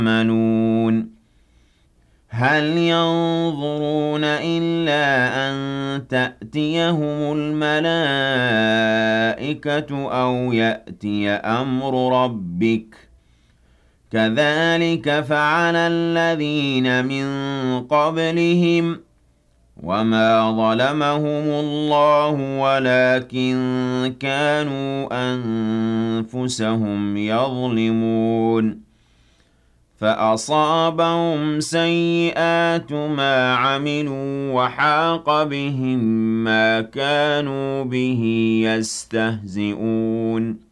يَأْمَنُونَ هَلْ يَنظُرُونَ إِلَّا أَن تَأْتِيَهُمُ الْمَلَائِكَةُ أَوْ يَأْتِيَ أَمْرُ رَبِّكَ ۚ كَذَٰلِكَ فَعَلَ الَّذِينَ مِن قَبْلِهِمْ ۚ وَمَا ظَلَمَهُمُ اللَّهُ وَلَٰكِن كَانُوا أَنفُسَهُمْ يَظْلِمُونَ فَأَصَابَهُمْ سَيِّئَاتُ مَا عَمِلُوا وَحَاقَ بِهِم مَّا كَانُوا بِهِ يَسْتَهْزِئُونَ